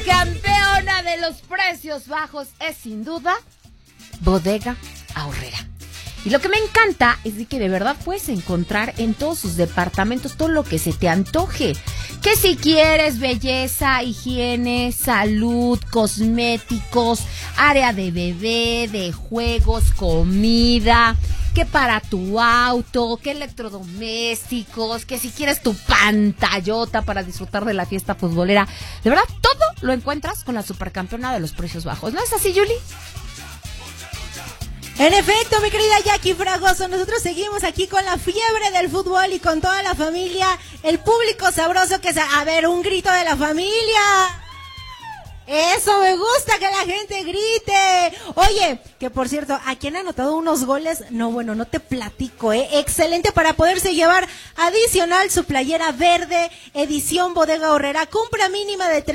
campeona de los precios bajos es sin duda Bodega Aurrera. Y lo que me encanta es de que de verdad puedes encontrar en todos sus departamentos todo lo que se te antoje. Que si quieres belleza, higiene, salud, cosméticos, área de bebé, de juegos, comida, que para tu auto, que electrodomésticos, que si quieres tu pantallota para disfrutar de la fiesta futbolera. De verdad, todo lo encuentras con la supercampeona de los precios bajos. ¿No es así, Julie? En efecto, mi querida Jackie Fragoso, nosotros seguimos aquí con la fiebre del fútbol y con toda la familia, el público sabroso que a ver, un grito de la familia. Eso, me gusta que la gente grite. Oye, que por cierto, ¿a quién ha anotado unos goles? No, bueno, no te platico, excelente para poderse llevar adicional su playera verde, edición Bodega Aurrera, compra mínima de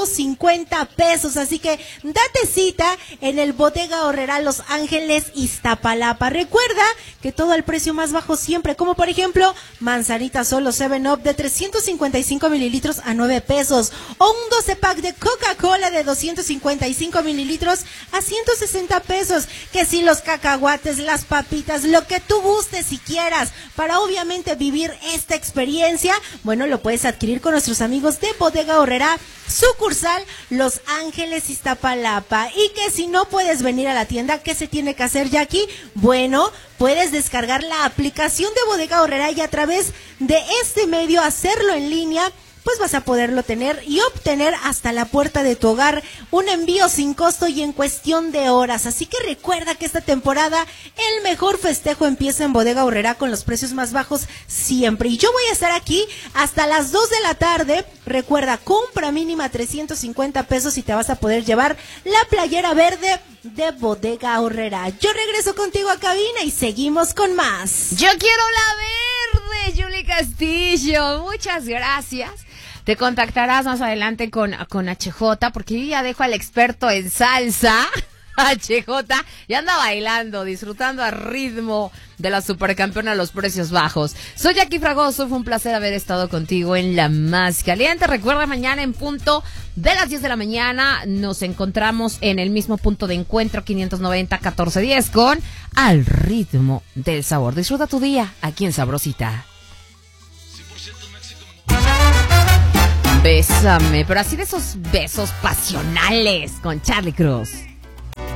350 pesos, así que date cita en el Bodega Aurrera Los Ángeles, Iztapalapa. Recuerda que todo al precio más bajo siempre, como por ejemplo, manzanita solo 7-Up de 355 mililitros a 9 pesos, o un 12 pack de Coca-Cola de 255 mililitros a 160 pesos, que si los cacahuates, las papitas, lo que tú gustes y quieras, para obviamente vivir esta experiencia, bueno, lo puedes adquirir con nuestros amigos de Bodega Aurrera, sucursal Los Ángeles, Iztapalapa. Y que si no puedes venir a la tienda, ¿qué se tiene que hacer, Jackie? Bueno, puedes descargar la aplicación de Bodega Aurrera y a través de este medio hacerlo en línea, pues vas a poderlo tener y obtener hasta la puerta de tu hogar, un envío sin costo y en cuestión de horas. Así que recuerda que esta temporada el mejor festejo empieza en Bodega Aurrera con los precios más bajos siempre. Y yo voy a estar aquí hasta las 2 de la tarde. Recuerda, compra mínima 350 pesos y te vas a poder llevar la playera verde de Bodega Aurrera. Yo regreso contigo a cabina y seguimos con más. Yo quiero la verde, Julie Castillo. Muchas gracias. Te contactarás más adelante con HJ, porque yo ya dejo al experto en salsa, HJ, y anda bailando, disfrutando al ritmo de la supercampeona de los precios bajos. Soy Jackie Fragoso, fue un placer haber estado contigo en La Más Caliente. Recuerda, mañana en punto de las 10 de la mañana nos encontramos en el mismo punto de encuentro, 590-1410, con Al Ritmo del Sabor. Disfruta tu día aquí en Sabrosita. Bésame, pero así de esos besos pasionales con Charly Cruz.